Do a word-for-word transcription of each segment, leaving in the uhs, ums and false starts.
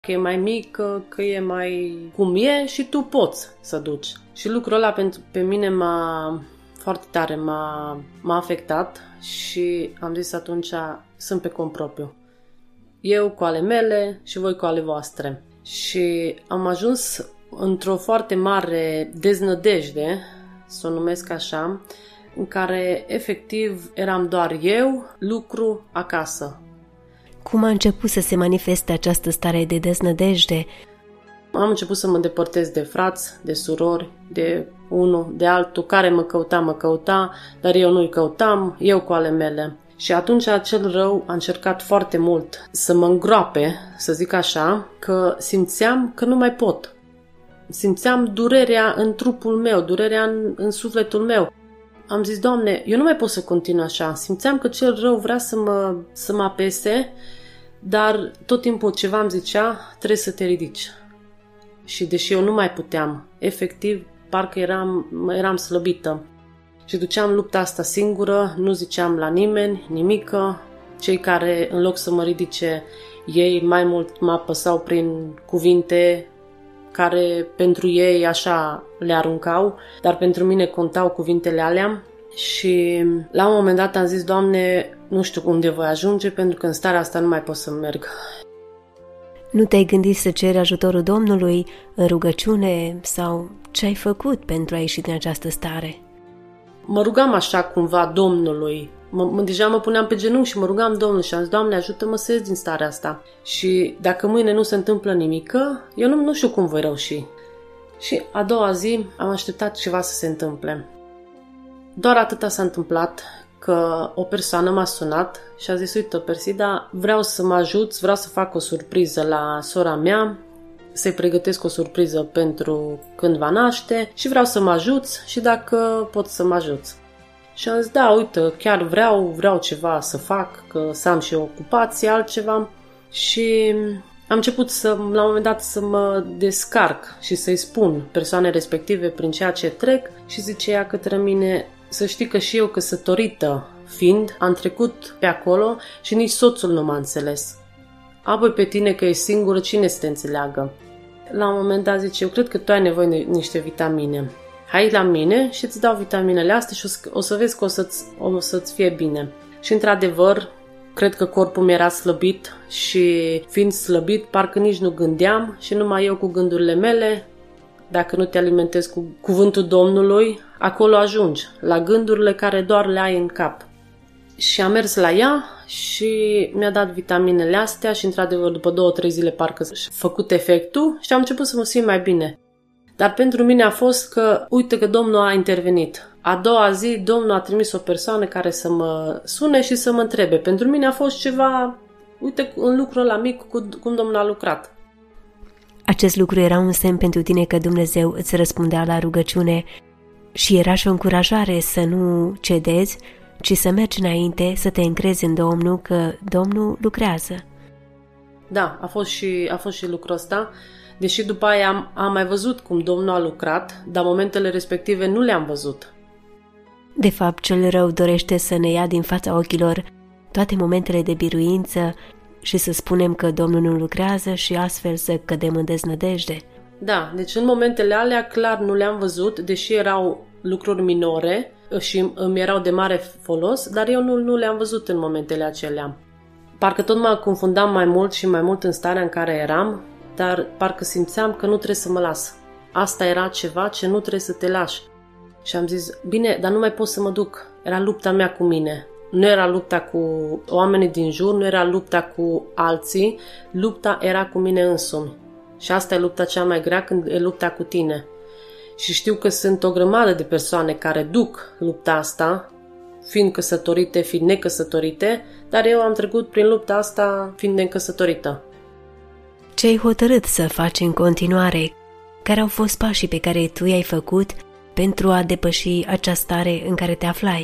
că e mai mică, că e mai cum e și tu poți să duci. Și lucrul ăla pentru, pe mine m-a foarte tare, m-a, m-a afectat și am zis atunci, sunt pe cont propriu. Eu cu ale mele și voi cu ale voastre. Și am ajuns într-o foarte mare deznădejde, să o numesc așa, în care efectiv eram doar eu, lucru, acasă. Cum a început să se manifeste această stare de deznădejde? Am început să mă îndepărtez de frați, de surori, de unul, de altul, care mă căuta, mă căuta, dar eu nu-i căutam, eu cu ale mele. Și atunci acel rău a încercat foarte mult să mă îngroape, să zic așa, că simțeam că nu mai pot. Simțeam durerea în trupul meu, durerea în, în sufletul meu. Am zis, Doamne, eu nu mai pot să continui așa. Simțeam că cel rău vrea să mă, să mă apese, dar tot timpul ceva îmi zicea, trebuie să te ridici. Și deși eu nu mai puteam, efectiv, parcă eram, eram slăbită. Și duceam lupta asta singură, nu ziceam la nimeni, nimică. Cei care, în loc să mă ridice, ei mai mult mă apăsau prin cuvinte care pentru ei așa le aruncau, dar pentru mine contau cuvintele alea. Și la un moment dat am zis, Doamne, nu știu unde voi ajunge, pentru că în starea asta nu mai pot să merg. Nu te-ai gândit să ceri ajutorul Domnului în rugăciune sau ce ai făcut pentru a ieși din această stare? Mă rugam așa cumva Domnului. Mă, mă, deja mă puneam pe genunchi și mă rugam Domnului și am zis, Doamne, ajută-mă să ies din starea asta. Și dacă mâine nu se întâmplă nimică, eu nu, nu știu cum voi reuși. Și a doua zi am așteptat ceva să se întâmple. Doar atâta s-a întâmplat, că o persoană m-a sunat și a zis, uite, Persida, vreau să mă ajuți, vreau să fac o surpriză la sora mea, să-i pregătesc o surpriză pentru când va naște și vreau să mă ajuți și dacă pot să mă ajuți. Și am zis, da, uite, chiar vreau, vreau ceva să fac, că să am și o ocupație, altceva. Și am început să, la un moment dat să mă descarc și să-i spun persoanei respective prin ceea ce trec și zice ea către mine, să știi că și eu căsătorită fiind, am trecut pe acolo și nici soțul nu m-a înțeles. Apoi pe tine că ești singură, cine să te înțeleagă? La un moment dat zice, eu cred că tu ai nevoie de niște vitamine. Hai la mine și îți dau vitaminele astea și o să vezi că o să-ți, o să-ți fie bine. Și într-adevăr, cred că corpul mi era slăbit și fiind slăbit, parcă nici nu gândeam și numai eu cu gândurile mele, dacă nu te alimentezi cu cuvântul Domnului, acolo ajungi, la gândurile care doar le ai în cap. Și am mers la ea și mi-a dat vitaminele astea și într-adevăr după două, trei zile parcă și-a făcut efectul și am început să mă simt mai bine. Dar pentru mine a fost că, uite că Domnul a intervenit. A doua zi, Domnul a trimis o persoană care să mă sune și să mă întrebe. Pentru mine a fost ceva, uite, un lucru ăla mic, cum Domnul a lucrat. Acest lucru era un semn pentru tine că Dumnezeu îți răspundea la rugăciune și era și o încurajare să nu cedezi, ci să mergi înainte, să te încrezi în Domnul, că Domnul lucrează. Da, a fost și, a fost și lucrul ăsta. Deși după aia am, am mai văzut cum Domnul a lucrat, dar momentele respective nu le-am văzut. De fapt, cel rău dorește să ne ia din fața ochilor toate momentele de biruință și să spunem că Domnul nu lucrează și astfel să cădem în deznădejde. Da, deci în momentele alea clar nu le-am văzut, deși erau lucruri minore și îmi erau de mare folos, dar eu nu, nu le-am văzut în momentele acelea. Parcă tot mă confundam mai mult și mai mult în starea în care eram, dar parcă simțeam că nu trebuie să mă las. Asta era ceva ce nu trebuie să te lași. Și am zis, bine, dar nu mai pot să mă duc. Era lupta mea cu mine. Nu era lupta cu oamenii din jur, nu era lupta cu alții, lupta era cu mine însumi. Și asta e lupta cea mai grea, când e lupta cu tine. Și știu că sunt o grămadă de persoane care duc lupta asta, fiind căsătorite, fiind necăsătorite, dar eu am trecut prin lupta asta fiind necăsătorită. Ce ai hotărât să faci în continuare? Care au fost pașii pe care tu i-ai făcut pentru a depăși această stare în care te aflai?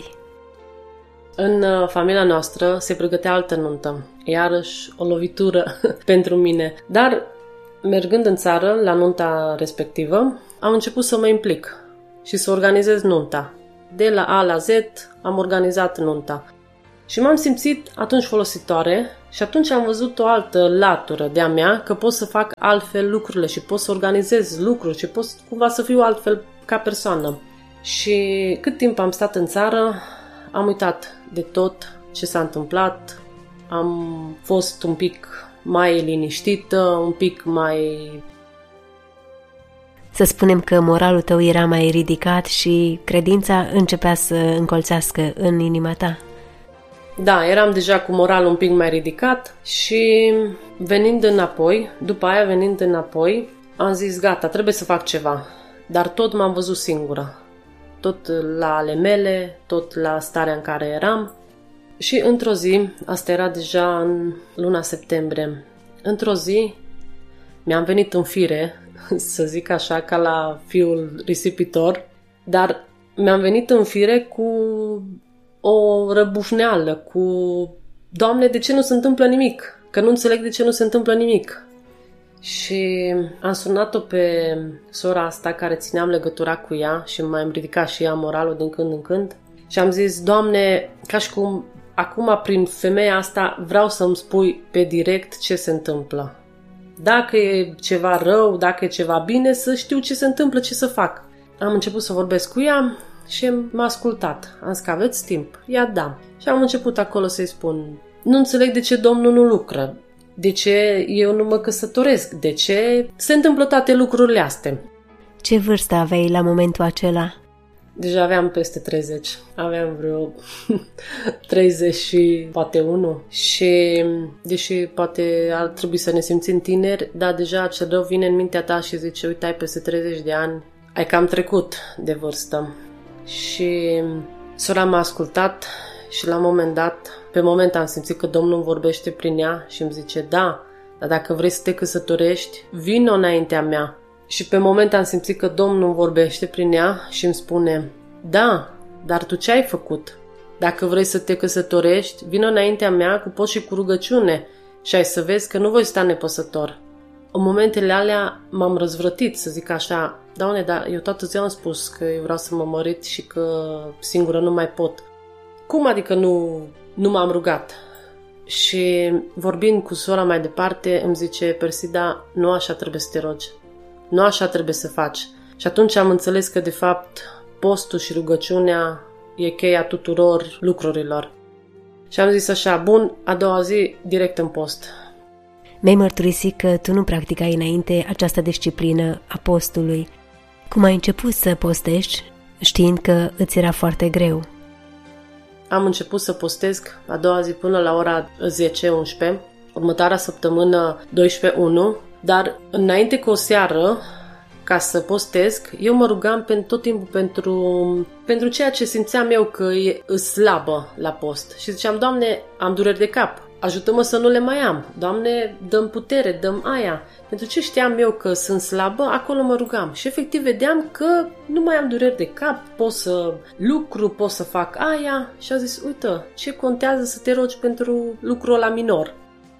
În familia noastră se pregătea altă nuntă. Iarăși o lovitură pentru mine. Dar mergând în țară la nunta respectivă, am început să mă implic și să organizez nunta. De la A la Z am organizat nunta. Și m-am simțit atunci folositoare și atunci am văzut o altă latură de-a mea, că pot să fac altfel lucrurile și pot să organizez lucruri și pot cumva să fiu altfel ca persoană. Și cât timp am stat în țară, am uitat de tot ce s-a întâmplat, am fost un pic mai liniștită, un pic mai... Să spunem că moralul tău era mai ridicat și credința începea să încolțească în inima ta. Da, eram deja cu moralul un pic mai ridicat și venind înapoi, după aia venind înapoi, am zis gata, trebuie să fac ceva. Dar tot m-am văzut singură. Tot la ale mele, tot la starea în care eram. Și într-o zi, asta era deja în luna septembrie, într-o zi mi-am venit în fire, să zic așa, ca la fiul risipitor, dar mi-am venit în fire cu o răbufneală, cu Doamne, de ce nu se întâmplă nimic? Că nu înțeleg de ce nu se întâmplă nimic. Și am sunat-o pe sora asta care țineam legătura cu ea și mai îmi ridica și ea moralul din când în când și am zis, Doamne, ca și cum acum prin femeia asta vreau să-mi spui pe direct ce se întâmplă. Dacă e ceva rău, dacă e ceva bine, să știu ce se întâmplă, ce să fac. Am început să vorbesc cu ea și m-a ascultat. Am zis că aveți timp? Ia da. Și am început acolo să-i spun, nu înțeleg de ce Domnul nu lucră, de ce eu nu mă căsătoresc, de ce se întâmplă toate lucrurile astea. Ce vârstă aveai la momentul acela? Deja aveam peste treizeci. Aveam vreo treizeci și poate unu. Și deși poate ar trebui să ne simțim tineri, dar deja acel rău vine în mintea ta și zice, uite, ai peste treizeci de ani, ai cam trecut de vârstă. Și sora m-a ascultat și la un moment dat, pe moment am simțit că Domnul vorbește prin ea și îmi zice, da, dar dacă vrei să te căsătorești, vino înaintea mea. Și pe moment am simțit că Domnul vorbește prin ea și îmi spune, da, dar tu ce ai făcut? Dacă vrei să te căsătorești, vino înaintea mea cu post și cu rugăciune și ai să vezi că nu voi sta nepăsător. În momentele alea m-am răzvrătit, să zic așa, Doamne, dar eu toată ziua am spus că eu vreau să mă mărit și că singură nu mai pot. Cum adică nu, nu m-am rugat? Și vorbind cu sora mai departe, îmi zice, Persida, nu așa trebuie să te rogi. Nu așa trebuie să faci. Și atunci am înțeles că, de fapt, postul și rugăciunea e cheia tuturor lucrurilor. Și am zis așa, bun, a doua zi, direct în post. Mi-ai mărturisit că tu nu practicai înainte această disciplină a postului. Cum ai început să postești, știind că îți era foarte greu? Am început să postez a doua zi până la ora zece unsprezece, următoarea săptămână doisprezece unu, dar înainte cu o seară, ca să postez, eu mă rugam pentru tot timpul pentru, pentru ceea ce simțeam eu că e slabă la post. Și ziceam, Doamne, am dureri de cap, ajută-mă să nu le mai am. Doamne, dă-mi putere, dă-mi aia. Pentru ce știam eu că sunt slabă, acolo mă rugam. Și efectiv vedeam că nu mai am dureri de cap, pot să lucru, pot să fac aia. Și am zis, uite, ce contează să te rogi pentru lucrul ăla minor.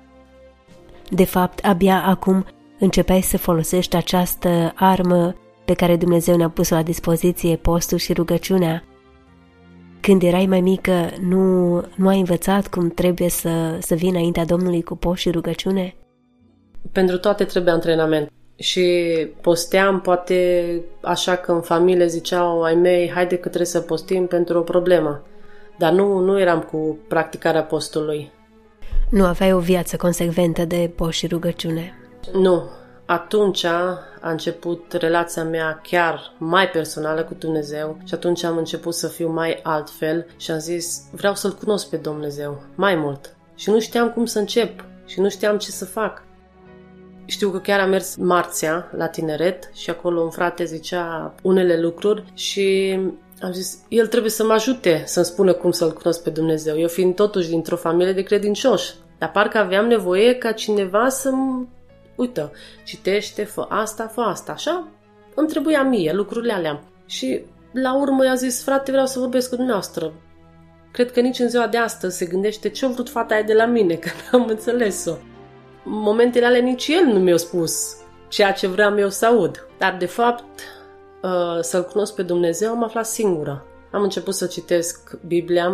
De fapt, abia acum începeai să folosești această armă pe care Dumnezeu ne-a pus-o la dispoziție, postul și rugăciunea. Când erai mai mică, nu, nu ai învățat cum trebuie să, să vii înaintea Domnului cu post și rugăciune? Pentru toate trebuie antrenament. Și posteam, poate așa că în familie ziceau ai mei, haide că trebuie să postim pentru o problemă. Dar nu, nu eram cu practicarea postului. Nu aveai o viață consecventă de post și rugăciune? Nu. Atunci a început relația mea chiar mai personală cu Dumnezeu și atunci am început să fiu mai altfel și am zis, vreau să-L cunosc pe Dumnezeu mai mult. Și nu știam cum să încep și nu știam ce să fac. Știu că chiar am mers marțea la tineret și acolo un frate zicea unele lucruri și am zis, el trebuie să mă ajute să-mi spună cum să-L cunosc pe Dumnezeu. Eu fiind totuși dintr-o familie de credincioși, dar parcă aveam nevoie ca cineva să-mi uită, citește, fă asta, fă asta, așa îmi trebuia mie lucrurile alea. Și la urmă i-a zis, frate, vreau să vorbesc cu dumneavoastră. Cred că nici în ziua de astăzi se gândește ce-a vrut fata aia de la mine, că n-am înțeles-o. În momentele alea nici el nu mi-a spus ceea ce vreau eu să aud. Dar de fapt, să-L cunosc pe Dumnezeu am aflat singură. Am început să citesc Biblia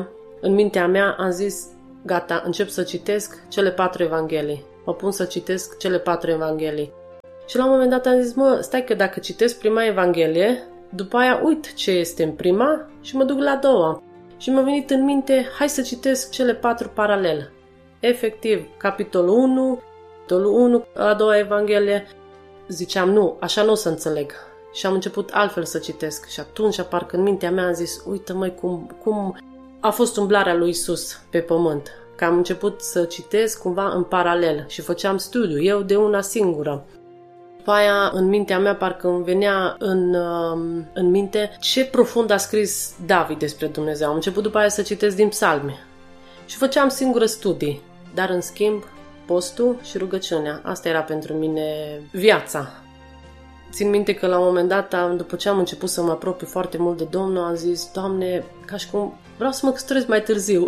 în mintea mea am zis, gata, încep să citesc cele patru evanghelii. Mă pun să citesc cele patru evanghelii. Și la un moment dat am zis, mă, stai că dacă citesc prima evanghelie, după aia uit ce este în prima și mă duc la a doua. Și mi-a venit în minte, hai să citesc cele patru paralel. Efectiv, capitolul unu, capitolul unu, a doua evanghelie, ziceam, nu, așa nu o să înțeleg. Și am început altfel să citesc. Și atunci, parcă în mintea mea am zis, uite măi, cum, cum a fost umblarea lui Iisus pe pământ. Că am început să citesc cumva în paralel și făceam studiu, eu de una singură. După aia, în mintea mea, parcă îmi venea în, în minte ce profund a scris David despre Dumnezeu. Am început după aia să citesc din psalmi. Și făceam singură studii. Dar, în schimb, postul și rugăciunea. Asta era pentru mine viața. Țin minte că la un moment dat, după ce am început să mă apropii foarte mult de Domnul, am zis, Doamne, ca și cum vreau să mă căsătoresc mai târziu.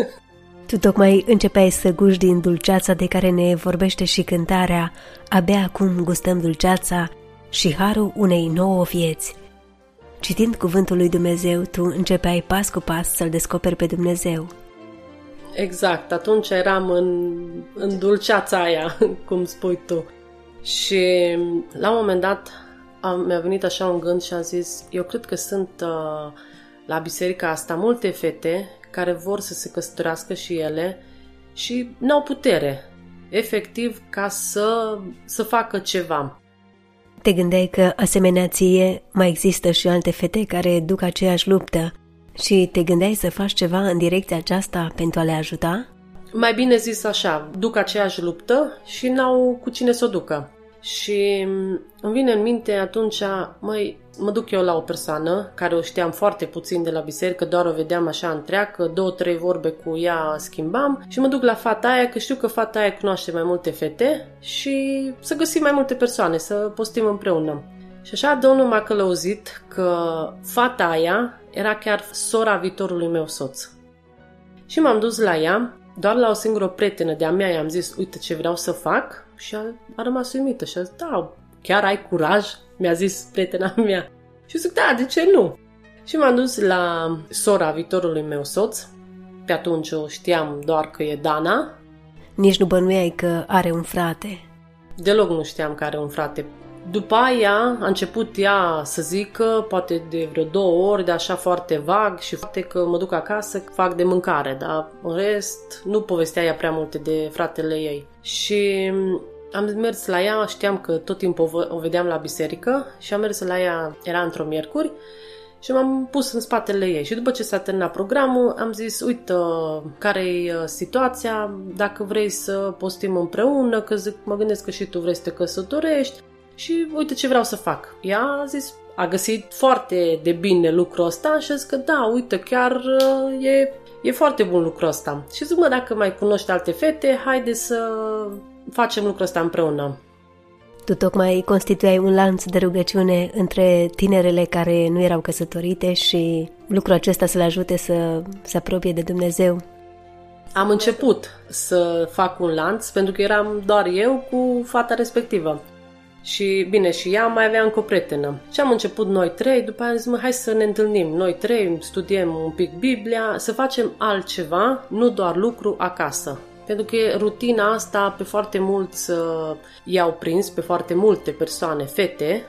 Tu tocmai începeai să guști din dulceața de care ne vorbește și cântarea, abia acum gustăm dulceața și harul unei nouă vieți. Citind cuvântul lui Dumnezeu, tu începeai pas cu pas să-L descoperi pe Dumnezeu. Exact, atunci eram în, în dulceața aia, cum spui tu. Și la un moment dat am, mi-a venit așa un gând și am zis, eu cred că sunt uh, la biserica asta multe fete care vor să se căsătorească și ele și n-au putere, efectiv, ca să, să facă ceva. Te gândeai că, asemenea ție, mai există și alte fete care duc aceeași luptă și te gândeai să faci ceva în direcția aceasta pentru a le ajuta? Mai bine zis așa, duc aceeași luptă și n-au cu cine să o ducă. Și îmi vine în minte atunci, măi, mă duc eu la o persoană care o știam foarte puțin de la biserică, doar o vedeam așa întreagă, două, trei vorbe cu ea schimbam și mă duc la fata aia, că știu că fata aia cunoaște mai multe fete și să găsim mai multe persoane, să postim împreună. Și așa Domnul m-a călăuzit că fata aia era chiar sora viitorului meu soț. Și m-am dus la ea, doar la o singură prietenă de-a mea i-am zis, uite ce vreau să fac și a, a rămas uimită și a zis, da, chiar ai curaj? Mi-a zis prietena mea. Și zic, da, de ce nu? Și m-am dus la sora viitorului meu soț, pe atunci o știam doar că e Dana. Nici nu bănuiai că are un frate? Deloc nu știam că are un frate. După aia a început ea să zică, poate de vreo două ori, de așa foarte vag și poate că mă duc acasă, fac de mâncare, dar în rest nu povestea ea prea multe de fratele ei. Și am mers la ea, știam că tot timpul o vedeam la biserică și am mers la ea, era într-o miercuri și m-am pus în spatele ei. Și după ce s-a terminat programul, am zis, uite, care-i situația, dacă vrei să postim împreună, că zic, mă gândesc că și tu vrei să te căsătorești. Și uite ce vreau să fac. Ea a zis, a găsit foarte de bine lucrul ăsta și a zis că da, uite, chiar e, e foarte bun lucrul ăsta. Și zic, mă, dacă mai cunoști alte fete, haide să facem lucrul ăsta împreună. Tu tocmai constituiai un lanț de rugăciune între tinerele care nu erau căsătorite și lucrul acesta să le ajute să se apropie de Dumnezeu. Am început să fac un lanț pentru că eram doar eu cu fata respectivă. Și bine, și ea mai avea încă o prietenă. Și am început noi trei, după aia am zis, mă, hai să ne întâlnim. Noi trei studiem un pic Biblia, să facem altceva, nu doar lucru acasă. Pentru că rutina asta pe foarte mulți uh, i-au prins, pe foarte multe persoane, fete.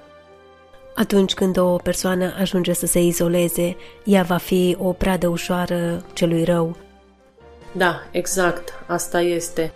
Atunci când o persoană ajunge să se izoleze, ea va fi o pradă ușoară celui rău. Da, exact, asta este.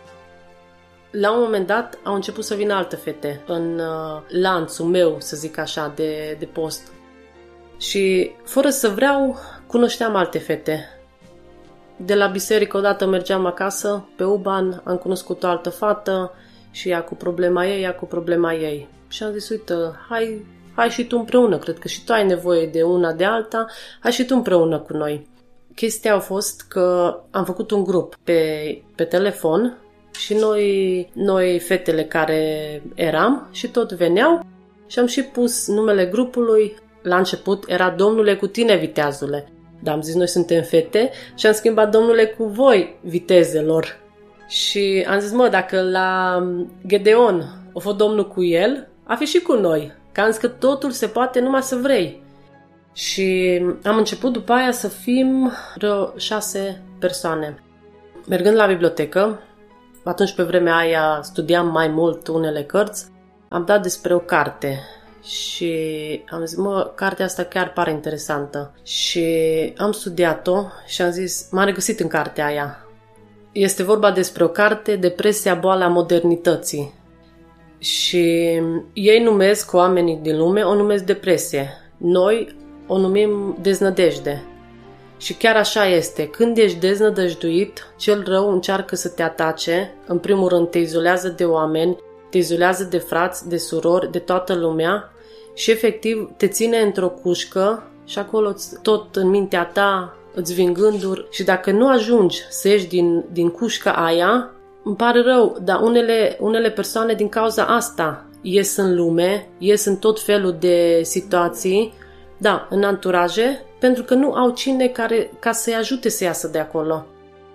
La un moment dat au început să vină alte fete în uh, lanțul meu, să zic așa, de, de post. Și fără să vreau, cunoșteam alte fete. De la biserică odată mergeam acasă, pe Uban, am cunoscut o altă fată și ea cu problema ei, ea cu problema ei. Și am zis, uite, hai, hai și tu împreună, cred că și tu ai nevoie de una de alta, hai și tu împreună cu noi. Chestia a fost că am făcut un grup pe, pe telefon și noi, noi fetele care eram și tot veneau și am și pus numele grupului. La început era Domnule cu tine, viteazule. Dar am zis, noi suntem fete și am schimbat Domnule cu voi, vitezelor. Și am zis, mă, dacă la Gedeon a fost Domnul cu el, a fi și cu noi. Că am zis că totul se poate numai să vrei. Și am început după aia să fim vreo șase persoane. Mergând la bibliotecă, atunci pe vremea aia studiam mai mult unele cărți, am dat despre o carte și am zis, mă, cartea asta chiar pare interesantă. Și am studiat-o și am zis, m-am regăsit în cartea aia. Este vorba despre o carte, Depresia, boala modernității. Și ei numesc, oamenii din lume, o numesc depresie. Noi o numim deznădejde. Și chiar așa este. Când ești deznădăjduit, cel rău încearcă să te atace. În primul rând te izolează de oameni, te izolează de frați, de surori, de toată lumea și efectiv te ține într-o cușcă și acolo tot în mintea ta îți vin gânduri și dacă nu ajungi să ieși din, din cușca aia, îmi pare rău, dar unele, unele persoane din cauza asta ies în lume, ies în tot felul de situații, da, în anturaje, pentru că nu au cine care, ca să-i ajute să iasă de acolo.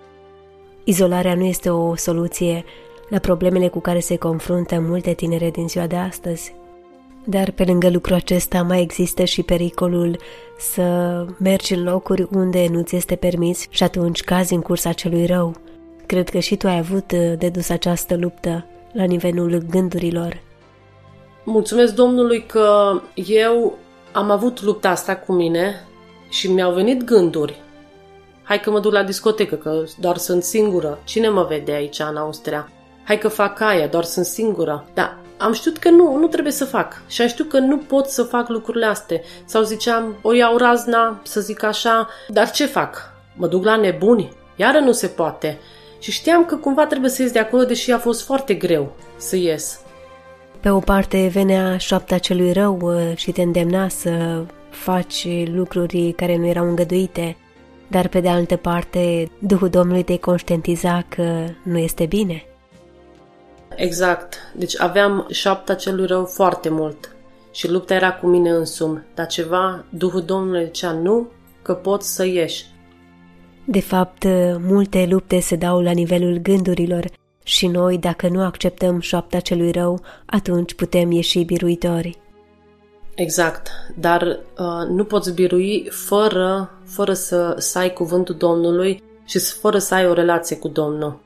Izolarea nu este o soluție la problemele cu care se confruntă multe tinere din ziua de astăzi. Dar pe lângă lucrul acesta mai există și pericolul să mergi în locuri unde nu ți este permis și atunci cazi în cursa celui rău. Cred că și tu ai avut de dus această luptă la nivelul gândurilor. Mulțumesc Domnului că eu am avut lupta asta cu mine și mi-au venit gânduri. Hai că mă duc la discotecă, că doar sunt singură. Cine mă vede aici în Austria? Hai că fac aia, doar sunt singură. Dar am știut că nu, nu trebuie să fac. Și am știut că nu pot să fac lucrurile astea. Sau ziceam, o iau razna, să zic așa, dar ce fac? Mă duc la nebuni? Iară nu se poate. Și știam că cumva trebuie să ies de acolo, deși a fost foarte greu să ies. Pe o parte venea șoapta celui rău și te îndemna să faci lucruri care nu erau îngăduite, dar pe de altă parte Duhul Domnului te conștientiza că nu este bine. Exact. Deci aveam șoapta celui rău foarte mult și lupta era cu mine însumi, dar ceva, Duhul Domnului zicea nu, că poți să ieși. De fapt, multe lupte se dau la nivelul gândurilor și noi, dacă nu acceptăm șoapta celui rău, atunci putem ieși biruitori. Exact, dar uh, nu poți birui fără, fără să, să ai cuvântul Domnului și fără să ai o relație cu Domnul.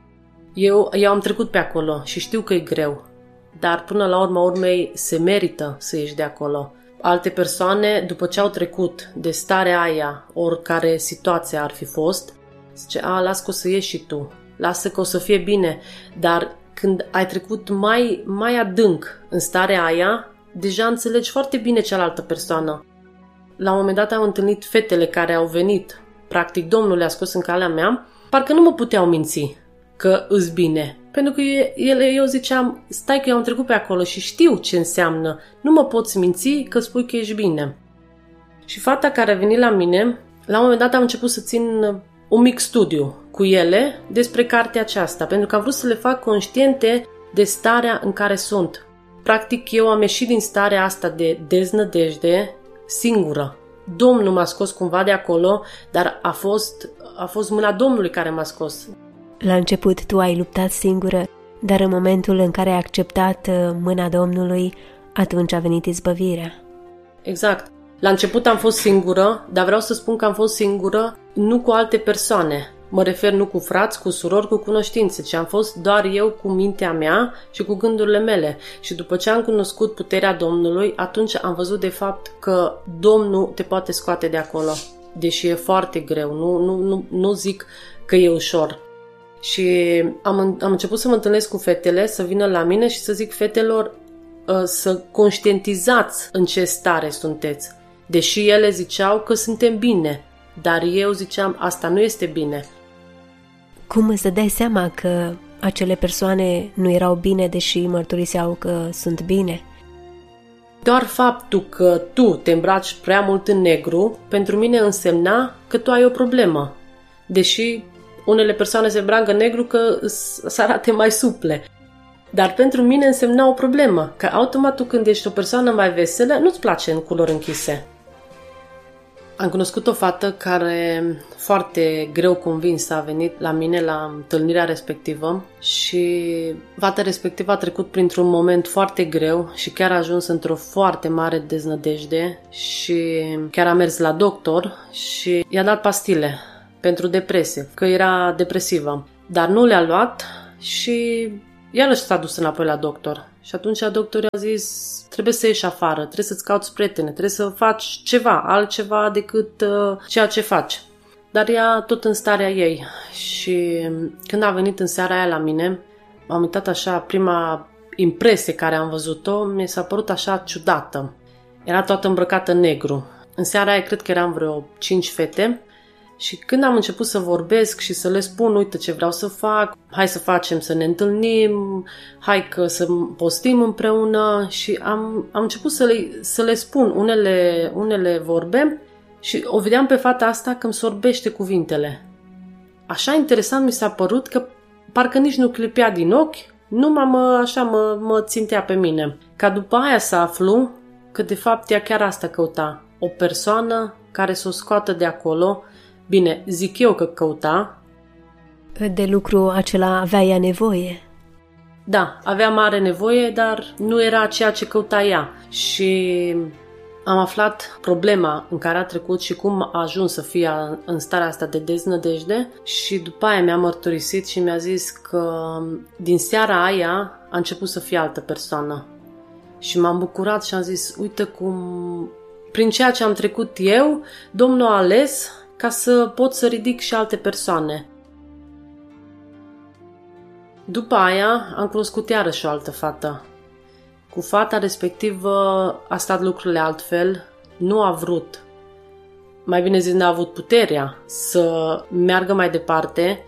Eu, eu am trecut pe acolo și știu că e greu, dar până la urma urmei se merită să ieși de acolo. Alte persoane, după ce au trecut de starea aia, oricare situație ar fi fost, zice, a, las că o să ieși și tu, lasă că o să fie bine, dar când ai trecut mai, mai adânc în starea aia, deja înțelegi foarte bine cealaltă persoană. La un moment dat am întâlnit fetele care au venit, practic Domnul le-a scos în calea mea, parcă nu mă puteau minți că îs bine. Pentru că ele, eu ziceam, stai că eu am trecut pe acolo și știu ce înseamnă, nu mă poți minți că spui că ești bine. Și fata care a venit la mine, la un moment dat am început să țin un mic studiu cu ele despre cartea aceasta, pentru că am vrut să le fac conștiente de starea în care sunt. Practic, eu am ieșit din starea asta de deznădejde singură. Domnul m-a scos cumva de acolo, dar a fost, a fost mâna Domnului care m-a scos. La început tu ai luptat singură, dar în momentul în care ai acceptat mâna Domnului, atunci a venit izbăvirea. Exact. La început am fost singură, dar vreau să spun că am fost singură nu cu alte persoane. Mă refer nu cu frați, cu surori, cu cunoștințe, ci am fost doar eu cu mintea mea și cu gândurile mele. Și după ce am cunoscut puterea Domnului, atunci am văzut de fapt că Domnul te poate scoate de acolo. Deși e foarte greu, nu, nu, nu, nu zic că e ușor. Și am, am început să mă întâlnesc cu fetele, să vină la mine și să zic fetelor să conștientizați în ce stare sunteți. Deși ele ziceau că suntem bine, dar eu ziceam asta nu este bine. Cum îți dai seama că acele persoane nu erau bine, deși mărturiseau că sunt bine? Doar faptul că tu te îmbraci prea mult în negru, pentru mine însemna că tu ai o problemă. Deși unele persoane se îmbracă în negru că să arate mai suple. Dar pentru mine însemna o problemă, că automat tu când ești o persoană mai veselă, nu-ți place în culori închise. Am cunoscut o fată care foarte greu convinsă a venit la mine la întâlnirea respectivă și fata respectivă a trecut printr-un moment foarte greu și chiar a ajuns într-o foarte mare deznădejde și chiar a mers la doctor și i-a dat pastile pentru depresie, că era depresivă, dar nu le-a luat și iarăși s-a dus înapoi la doctor. Și atunci doctorul a zis: trebuie să ieși afară, trebuie să-ți cauți prietene, trebuie să faci ceva, altceva decât uh, ceea ce faci. Dar ea tot în starea ei. Și când a venit în seara aia la mine, am uitat așa, prima impresie care am văzut-o, mi s-a părut așa ciudată. Era toată îmbrăcată în negru. În seara aia cred că eram vreo cinci fete. Și când am început să vorbesc și să le spun: uite ce vreau să fac, hai să facem, să ne întâlnim, hai că să postim împreună, și am, am început să le, să le spun unele, unele vorbe și o vedeam pe fata asta că îmi sorbește cuvintele. Așa interesant mi s-a părut că parcă nici nu clipea din ochi, numai mă, așa mă, mă țintea pe mine. Ca după aia să aflu că de fapt ea chiar asta căuta, o persoană care să o scoată de acolo. Bine, zic eu că căuta. De lucru acela avea ea nevoie. Da, avea mare nevoie, dar nu era ceea ce căuta ea. Și am aflat problema în care a trecut și cum a ajuns să fie în starea asta de deznădejde și după aia mi-a mărturisit și mi-a zis că din seara aia a început să fie altă persoană. Și m-am bucurat și am zis: uite cum, prin ceea ce am trecut eu, Domnul a ales ca să pot să ridic și alte persoane. După aia am cunoscut iarăși o altă fată. Cu fata respectivă a stat lucrurile altfel, nu a vrut, mai bine zis, n-a avut puterea să meargă mai departe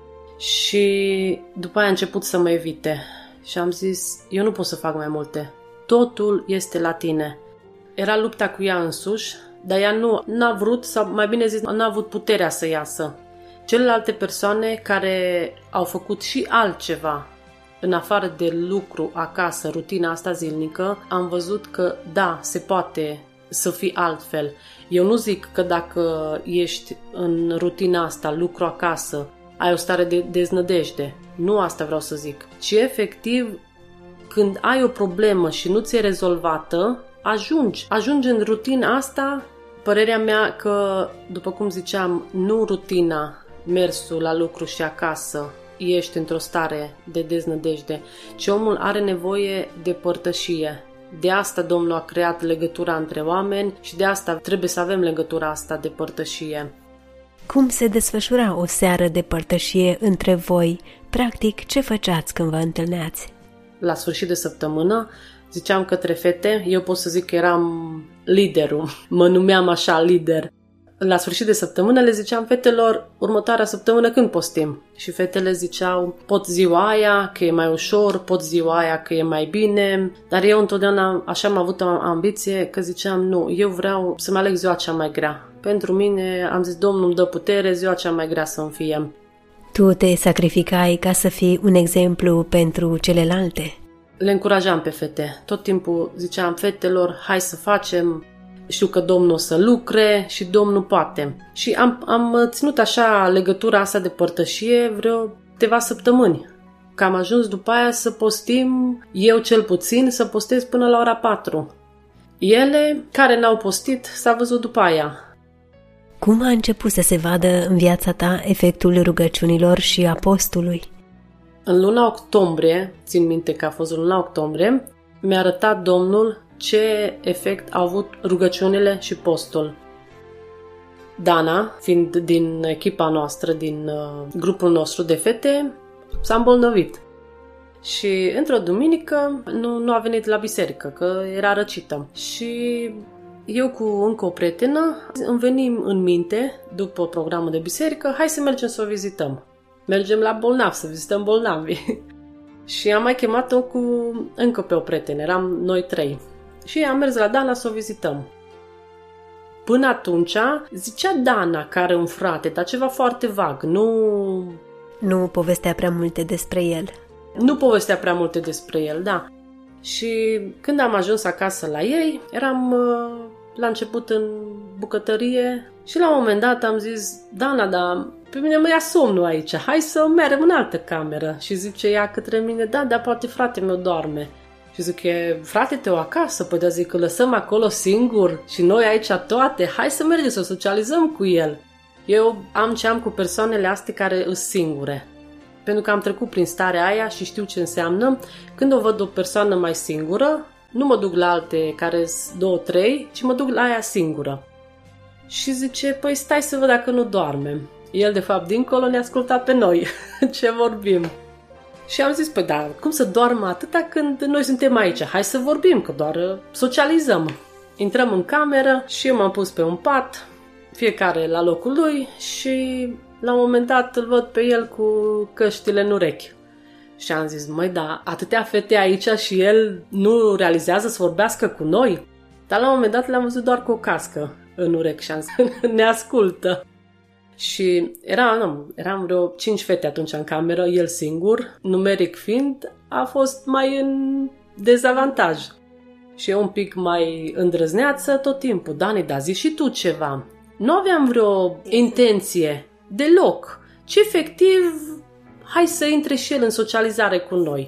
și după aia a început să mă evite. Și am zis: eu nu pot să fac mai multe, totul este la tine. Era lupta cu ea însuși, dar ea nu n-a vrut, sau mai bine zis, n-a avut puterea să iasă. Celelalte persoane care au făcut și altceva în afară de lucru acasă, rutina asta zilnică, am văzut că da, se poate să fii altfel. Eu nu zic că dacă ești în rutina asta, lucru acasă, ai o stare de deznădejde. Nu asta vreau să zic. Ci efectiv, când ai o problemă și nu ți-e rezolvată, ajungi. Ajungi în rutina asta. Părerea mea că, după cum ziceam, nu rutina, mersul la lucru și acasă, ești într-o stare de deznădejde, ci omul are nevoie de părtășie. De asta Domnul a creat legătura între oameni și de asta trebuie să avem legătura asta de părtășie. Cum se desfășura o seară de părtășie între voi? Practic, ce făceați când vă întâlneați? La sfârșit de săptămână ziceam către fete, eu pot să zic că eram liderul, mă numeam așa, lider. La sfârșit de săptămână le ziceam fetelor: următoarea săptămână când postim? Și fetele ziceau: pot ziua aia, că e mai ușor, pot ziua aia, că e mai bine. Dar eu întotdeauna așa am avut ambiție, că ziceam: nu, eu vreau să-mi aleg ziua cea mai grea. Pentru mine, am zis, Domnul îmi dă putere, ziua cea mai grea să-mi fie. Tu te sacrificai ca să fii un exemplu pentru celelalte? Le încurajam pe fete. Tot timpul ziceam fetelor: hai să facem, știu că Domnul o să lucre și Domnul poate. Și am, am ținut așa legătura asta de părtășie vreo câteva săptămâni. Că am ajuns după aia să postim, eu cel puțin, să postez până la ora patru. Ele, care n-au postit, s-a văzut după aia. Cum a început să se vadă în viața ta efectul rugăciunilor și a postului? În luna octombrie, țin minte că a fost luna octombrie, mi-a arătat Domnul ce efect au avut rugăciunile și postul. Dana, fiind din echipa noastră, din uh, grupul nostru de fete, s-a îmbolnăvit. Și într-o duminică nu, nu a venit la biserică, că era răcită. Și eu cu încă o prietenă îmi venim în minte, după programul de biserică, hai să mergem să o vizităm. Mergem la bolnavi, să vizităm bolnavi. Și am mai chemat-o cu încă pe o prietenă, eram noi trei. Și am mers la Dana să o vizităm. Până atunci zicea Dana că are un frate, dar ceva foarte vag, nu... Nu povestea prea multe despre el. Nu povestea prea multe despre el, da. Și când am ajuns acasă la ei, eram la început în bucătărie și la un moment dat am zis, Dana, dar pe mine mă ia somnul aici, hai să mergem în altă cameră. Și zice ea către mine, da, dar poate frate meu doarme. Și zic, e frate tău acasă? Păi da, zic că lăsăm acolo singur și noi aici toate, hai să mergem să socializăm cu el. Eu am ce am cu persoanele astea care sunt singure. Pentru că am trecut prin starea aia și știu ce înseamnă. Când o văd o persoană mai singură, nu mă duc la alte care sunt două, trei, ci mă duc la aia singură. Și zice, păi stai să văd dacă nu doarme. El, de fapt, dincolo ne asculta pe noi ce vorbim. Și am zis, păi da, cum să doarmă atâta când noi suntem aici? Hai să vorbim, că doar socializăm. Intrăm în cameră și eu m-am pus pe un pat, fiecare la locul lui și la un moment dat îl văd pe el cu căștile în urechi. Și am zis, măi, da, atâtea fete aici și el nu realizează să vorbească cu noi? Dar la un moment dat l-am văzut doar cu o cască în urechi și am zis, ne ascultă. Și era, nu, eram vreo cinci fete atunci în cameră, el singur, numeric fiind, a fost mai în dezavantaj. Și eu un pic mai îndrăzneață tot timpul, Dani, da, zi și tu ceva. Nu aveam vreo intenție deloc, ci efectiv, hai să intre și el în socializare cu noi.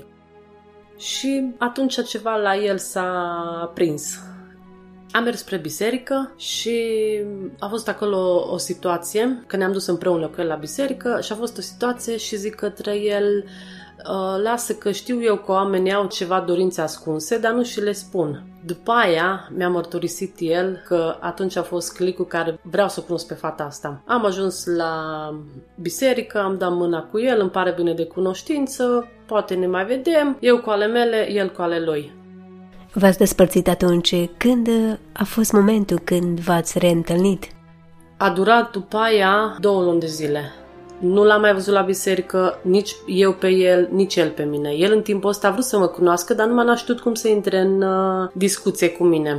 Și atunci ceva la el s-a prins. Am mers spre biserică și a fost acolo o situație, că ne-am dus împreună cu el la biserică și a fost o situație și zic către el, lasă că știu eu că oamenii au ceva dorințe ascunse, dar nu și le spun. După aia mi-a mărturisit el că atunci a fost clicul care vreau să cunosc pe fata asta. Am ajuns la biserică, am dat mâna cu el, îmi pare bine de cunoștință, poate ne mai vedem, eu cu ale mele, el cu ale lui. V-ați despărțit atunci. Când a fost momentul când v-ați reîntâlnit? A durat după aia două luni de zile. Nu l-am mai văzut la biserică, nici eu pe el, nici el pe mine. El în timpul ăsta a vrut să mă cunoască, dar nu m-a știut cum să intre în uh, discuție cu mine.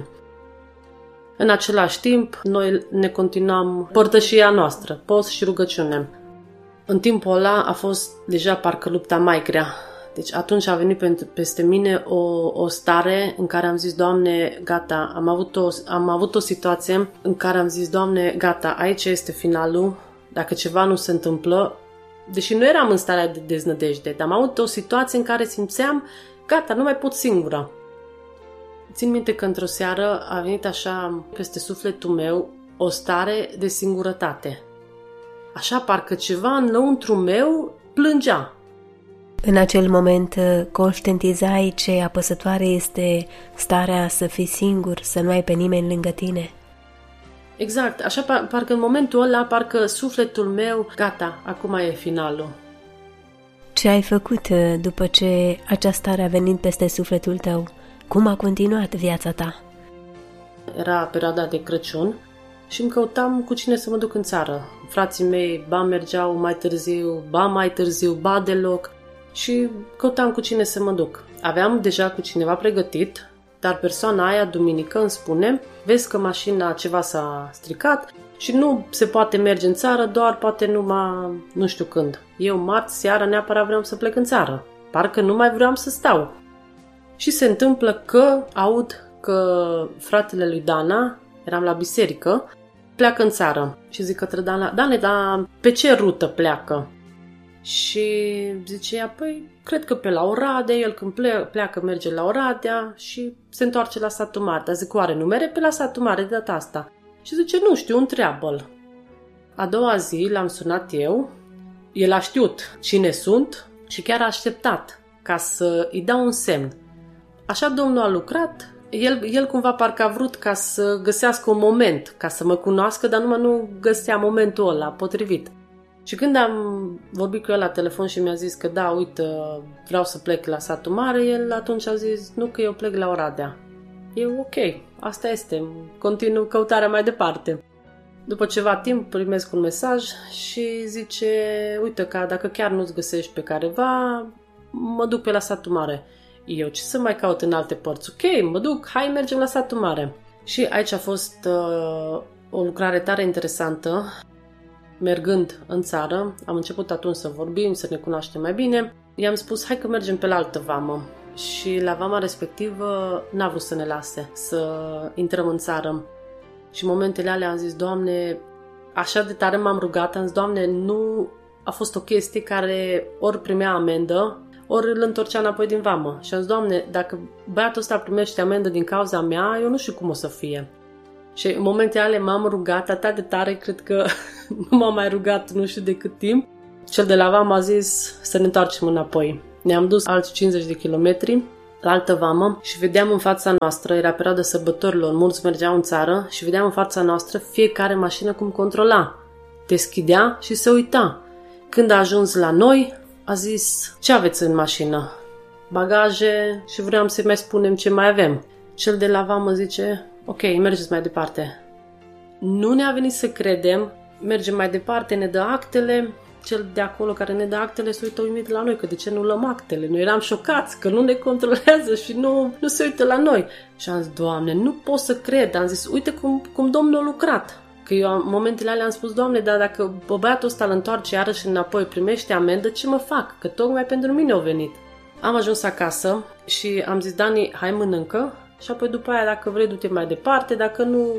În același timp, noi ne continuam părtășia noastră, post și rugăciune. În timpul ăla a fost deja parcă lupta mai grea. Deci atunci a venit peste mine o, o stare în care am zis, Doamne, gata, am avut, o, am avut o situație în care am zis, Doamne, gata, aici este finalul, dacă ceva nu se întâmplă, deși nu eram în starea de deznădejde, dar am avut o situație în care simțeam, gata, nu mai pot singură. Țin minte că într-o seară a venit așa peste sufletul meu o stare de singurătate. Așa parcă ceva înăuntru meu plângea. În acel moment conștientizai ce apăsătoare este starea să fii singur, să nu ai pe nimeni lângă tine? Exact, așa par- parcă în momentul ăla, parcă sufletul meu, gata, acum e finalul. Ce ai făcut după ce această stare a venit peste sufletul tău? Cum a continuat viața ta? Era perioada de Crăciun și îmi căutam cu cine să mă duc în țară. Frații mei ba mergeau mai târziu, ba mai târziu, ba deloc. Și căutam cu cine să mă duc. Aveam deja cu cineva pregătit, dar persoana aia, duminică, îmi spune, vezi că mașina ceva s-a stricat și nu se poate merge în țară, doar poate numai nu știu când. Eu marți seara neapărat vreau să plec în țară. Parcă nu mai vreau să stau. Și se întâmplă că aud că fratele lui Dana, eram la biserică, pleacă în țară. Și zic către Dana, Dane, dar pe ce rută pleacă? Și zice ea, păi, cred că pe la Oradea, el când pleacă merge la Oradea și se întoarce la satul mare. Dar zic, oare nu mere pe la satul mare de data asta? Și zice, nu știu, întreabă-l. A doua zi l-am sunat eu, el a știut cine sunt și chiar a așteptat ca să îi dau un semn. Așa Domnul a lucrat, el, el cumva parcă a vrut ca să găsească un moment, ca să mă cunoască, dar numai nu găsea momentul ăla potrivit. Și când am vorbit cu el la telefon și mi-a zis că da, uite, vreau să plec la satul mare, el atunci a zis, nu, că eu plec la Oradea. Eu, ok, asta este, continuu căutarea mai departe. După ceva timp primesc un mesaj și zice, uite, că dacă chiar nu-ți găsești pe careva, mă duc pe la satul mare. Eu, ce să mai caut în alte părți? Ok, mă duc, hai, mergem la satul mare. Și aici a fost uh, o lucrare tare interesantă. Mergând în țară, am început atunci să vorbim, să ne cunoaștem mai bine. I-am spus, hai că mergem pe la altă vamă. Și la vama respectivă n-a vrut să ne lase să intrăm în țară. Și în momentele alea am zis, Doamne, așa de tare m-am rugat, am zis, Doamne, nu a fost o chestie care ori primea amendă, ori îl întorcea înapoi din vamă. Și am zis, Doamne, dacă băiatul ăsta primește amendă din cauza mea, eu nu știu cum o să fie. Și în momentele alea m-am rugat atât de tare, cred că nu m-am mai rugat nu știu de cât timp. Cel de la vamă a zis să ne întoarcem înapoi. Ne-am dus alți cincizeci de kilometri la altă vamă și vedeam în fața noastră, era perioada sărbătorilor, mulți mergeau în țară și vedeam în fața noastră fiecare mașină cum controla. Deschidea și se uita. Când a ajuns la noi, a zis, ce aveți în mașină? Bagaje și vreau să mai spunem ce mai avem. Cel de la vamă zice, ok, mergeți mai departe. Nu ne-a venit să credem, mergem mai departe, ne dă actele. Cel de acolo care ne dă actele se uită uimit la noi, că de ce nu luăm actele? Noi eram șocați că nu ne controlează și nu, nu se uită la noi. Și am zis, Doamne, nu pot să cred. Am zis, uite cum, cum Domnul a lucrat. Că eu în momentele alea am spus, Doamne, dar dacă băiatul ăsta îl întoarce iarăși înapoi, primește amendă, ce mă fac? Că tocmai pentru mine au venit. Am ajuns acasă și am zis, Dani, hai mănâncă și apoi după aia dacă vrei du-te mai departe, dacă nu...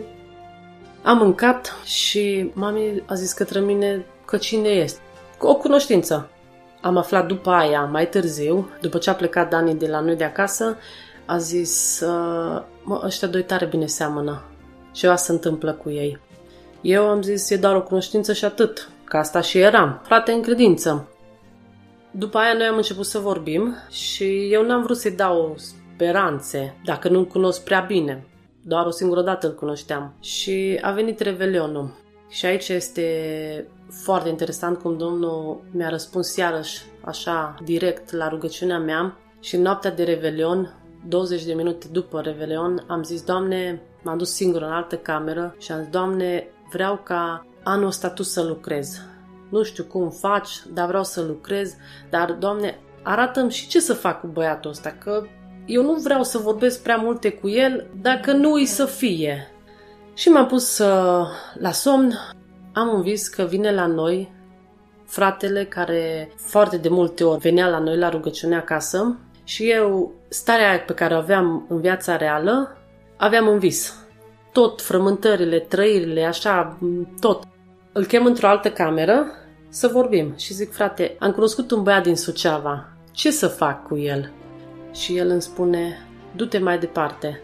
Am mâncat și mami a zis către mine că cine este. O cunoștință. Am aflat după aia, mai târziu, după ce a plecat Dani de la noi de acasă, a zis, mă, ăștia doi tare bine seamănă. Ceva se întâmplă cu ei. Eu am zis, e doar o cunoștință și atât, că asta și eram, frate în credință. După aia noi am început să vorbim și eu n-am vrut să-i dau speranțe, dacă nu-l cunosc prea bine. Doar o singură dată îl cunoșteam. Și a venit Revelionul. Și aici este foarte interesant cum Domnul mi-a răspuns iarăși așa direct la rugăciunea mea și în noaptea de Revelion, douăzeci de minute după Revelion, am zis, Doamne, m-am dus singur în altă cameră și am zis, Doamne, vreau ca anul ăsta Tu să lucrezi. Nu știu cum faci, dar vreau să lucrez, dar, Doamne, arată-mi și ce să fac cu băiatul ăsta, că eu nu vreau să vorbesc prea multe cu el dacă nu îi să fie. Și m-am pus uh, la somn, am un vis că vine la noi fratele care foarte de multe ori venea la noi la rugăciune acasă și eu, starea pe care o aveam în viața reală, aveam în vis. Tot, frământările, trăirile, așa, tot. Îl chem într-o altă cameră să vorbim și zic, frate, am cunoscut un băiat din Suceava, ce să fac cu el? Și el îmi spune, du-te mai departe.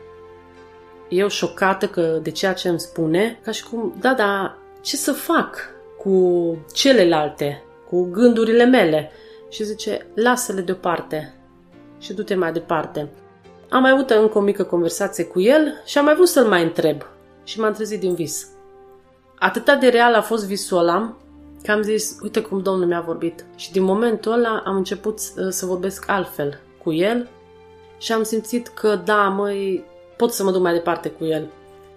Eu șocată că de ceea ce îmi spune, ca și cum, da, da, ce să fac cu celelalte, cu gândurile mele? Și zice, lasă-le deoparte și du-te mai departe. Am mai avut încă o mică conversație cu el și am mai vrut să-l mai întreb și m-am trezit din vis. Atâta de real a fost visul ăla că am zis, uite cum Domnul mi-a vorbit. Și din momentul ăla am început să vorbesc altfel cu el și am simțit că da, măi, pot să mă duc mai departe cu el.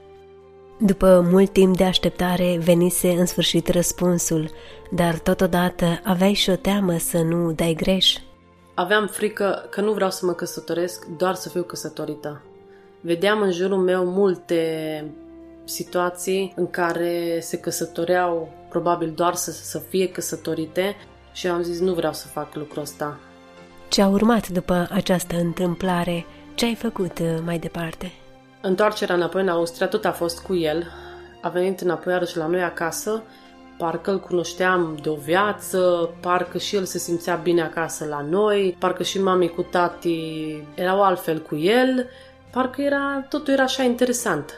După mult timp de așteptare, venise în sfârșit răspunsul, dar totodată aveai și o teamă să nu dai greș. Aveam frică că nu vreau să mă căsătoresc, doar să fiu căsătorită. Vedeam în jurul meu multe situații în care se căsătoreau probabil doar să, să fie căsătorite și am zis nu vreau să fac lucrul ăsta. Ce a urmat după această întâmplare? Ce ai făcut mai departe? Întoarcerea înapoi în Austria tot a fost cu el. A venit înapoi iarăși la noi acasă. Parcă îl cunoșteam de o viață, parcă și el se simțea bine acasă la noi, parcă și mami cu tati erau altfel cu el, parcă era, totul era așa interesant.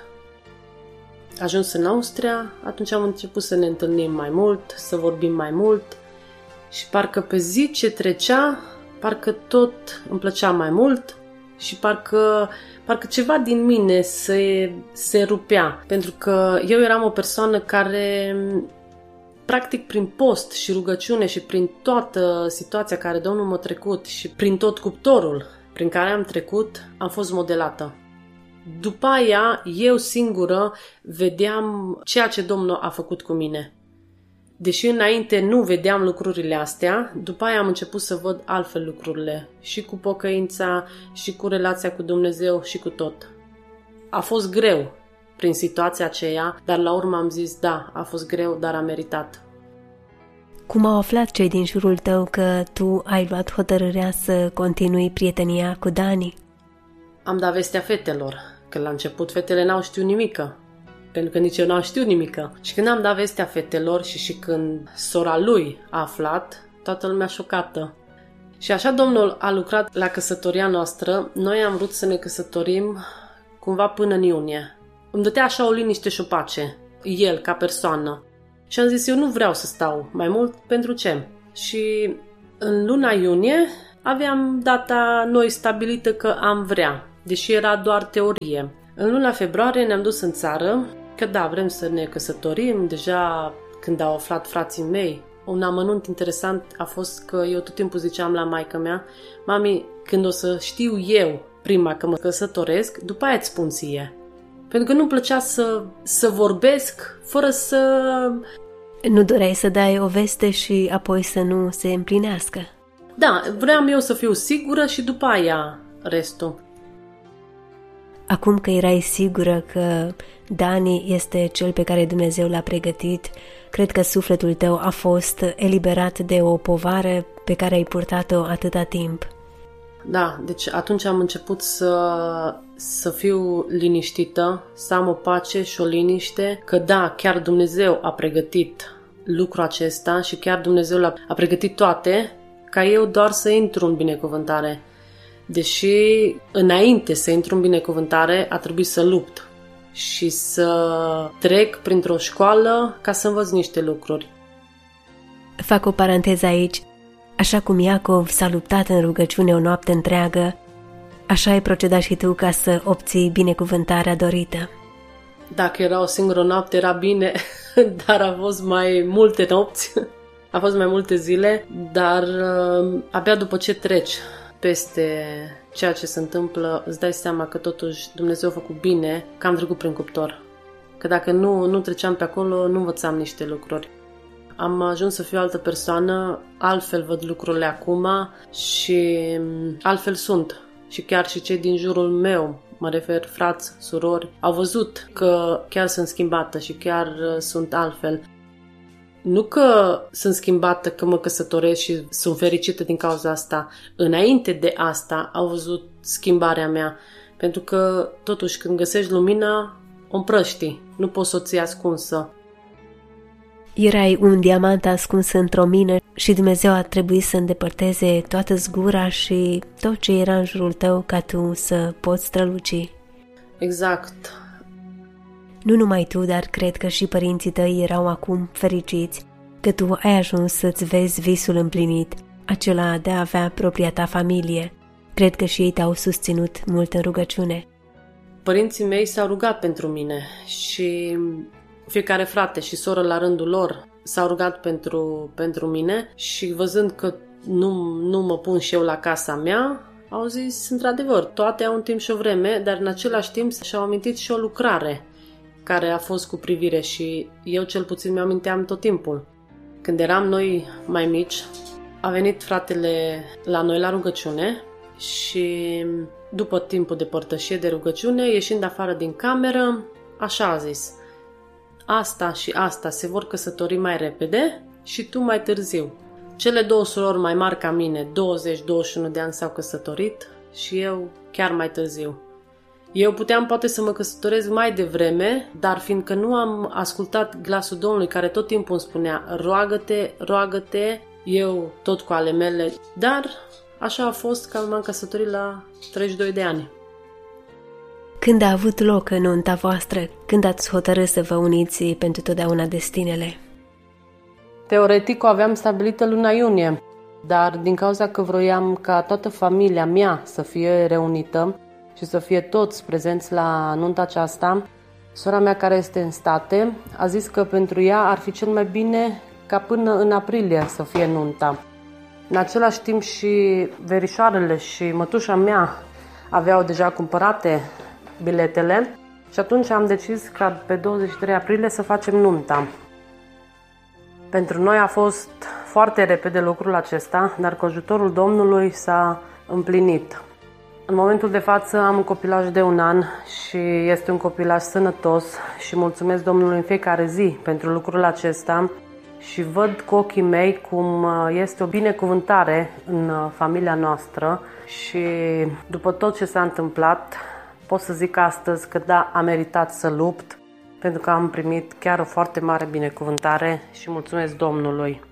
Ajuns în Austria, atunci am început să ne întâlnim mai mult, să vorbim mai mult și parcă pe zi ce trecea, parcă tot îmi plăcea mai mult și parcă, parcă ceva din mine se, se rupea, pentru că eu eram o persoană care... Practic, prin post și rugăciune și prin toată situația care Domnul m-a trecut și prin tot cuptorul prin care am trecut, am fost modelată. După aia, eu singură vedeam ceea ce Domnul a făcut cu mine. Deși înainte nu vedeam lucrurile astea, după aia am început să văd altfel lucrurile. Și cu pocăința, și cu relația cu Dumnezeu, și cu tot. A fost greu prin situația aceea, dar la urmă am zis, da, a fost greu, dar a meritat. Cum au aflat cei din jurul tău că tu ai luat hotărârea să continui prietenia cu Dani? Am dat vestea fetelor, că la început fetele n-au știut nimică. pentru că nici eu n-am știut nimică. Și când am dat vestea fetelor și și când sora lui a aflat, toată lumea șocată. Și așa Domnul a lucrat la căsătoria noastră. Noi am vrut să ne căsătorim cumva până în iunie. Îmi dădea așa o liniște și o pace, el ca persoană. Și am zis, eu nu vreau să stau mai mult, pentru ce? Și în luna iunie aveam data noi stabilită că am vrea, deși era doar teorie. În luna februarie ne-am dus în țară, că da, vrem să ne căsătorim. Deja când au aflat frații mei, un amănunt interesant a fost că eu tot timpul ziceam la maică mea, mami, când o să știu eu prima că mă căsătoresc, după aia îți spun ție. Pentru că nu-mi plăcea să, să vorbesc fără să... Nu doreai să dai o veste și apoi să nu se împlinească. Da, vreau eu să fiu sigură și după aia restul. Acum că erai sigură că Dani este cel pe care Dumnezeu l-a pregătit, cred că sufletul tău a fost eliberat de o povară pe care ai purtat-o atâta timp. Da, deci atunci am început să, să fiu liniștită, să am o pace și o liniște, că da, chiar Dumnezeu a pregătit lucrul acesta și chiar Dumnezeu a, a pregătit toate ca eu doar să intru în binecuvântare. Deși înainte să intru în binecuvântare a trebuit să lupt și să trec printr-o școală ca să învăț niște lucruri. Fac o paranteză aici. Așa cum Iacov s-a luptat în rugăciune o noapte întreagă, așa ai procedat și tu ca să obții binecuvântarea dorită. Dacă era o singură noapte, era bine, dar a fost mai multe nopți, a fost mai multe zile, dar uh, abia după ce treci peste ceea ce se întâmplă, îți dai seama că totuși Dumnezeu a făcut bine, că am trecut prin cuptor. Că dacă nu, nu treceam pe acolo, nu învățam niște lucruri. Am ajuns să fiu altă persoană, altfel văd lucrurile acum și altfel sunt. Și chiar și cei din jurul meu, mă refer frați, surori, au văzut că chiar sunt schimbată și chiar sunt altfel. Nu că sunt schimbată, că mă căsătoresc și sunt fericită din cauza asta. Înainte de asta au văzut schimbarea mea. Pentru că totuși când găsești lumina, o împrăști. Nu poți să o ții ascunsă. Erai un diamant ascuns într-o mină și Dumnezeu a trebuit să îndepărteze toată zgura și tot ce era în jurul tău ca tu să poți străluci. Exact. Nu numai tu, dar cred că și părinții tăi erau acum fericiți că tu ai ajuns să-ți vezi visul împlinit, acela de a avea propria ta familie. Cred că și ei te-au susținut mult în rugăciune. Părinții mei s-au rugat pentru mine și fiecare frate și soră la rândul lor s-au rugat pentru, pentru mine și văzând că nu, nu mă pun și eu la casa mea, au zis, într-adevăr, toate au un timp și o vreme, dar în același timp și-au amintit și o lucrare care a fost cu privire și eu cel puțin mi-o aminteam tot timpul. Când eram noi mai mici, a venit fratele la noi la rugăciune și după timpul de părtășie de rugăciune, ieșind afară din cameră, așa a zis, asta și asta se vor căsători mai repede și tu mai târziu. Cele două surori mai mari ca mine, douăzeci douăzeci și unu de ani, s-au căsătorit și eu chiar mai târziu. Eu puteam poate să mă căsătoresc mai devreme, dar fiindcă nu am ascultat glasul Domnului care tot timpul îmi spunea roagă-te, roagă-te, eu tot cu ale mele, dar așa a fost că m-am căsătorit la treizeci și doi de ani. Când a avut loc nunta voastră? Când ați hotărât să vă uniți pentru totdeauna destinele? Teoretic o aveam stabilită luna iunie, dar din cauza că vroiam ca toată familia mea să fie reunită și să fie toți prezenți la nunta aceasta, sora mea care este în state a zis că pentru ea ar fi cel mai bine ca până în aprilie să fie nunta. În același timp și verișoarele și mătușa mea aveau deja cumpărate biletele și atunci am decis ca pe douăzeci și trei aprilie să facem nunta. Pentru noi a fost foarte repede lucrul acesta, dar cu ajutorul Domnului s-a împlinit. În momentul de față am un copilaj de un an și este un copilaj sănătos și mulțumesc Domnului în fiecare zi pentru lucrul acesta și văd cu ochii mei cum este o binecuvântare în familia noastră și după tot ce s-a întâmplat pot să zic astăzi că da, a meritat să lupt, pentru că am primit chiar o foarte mare binecuvântare și mulțumesc Domnului.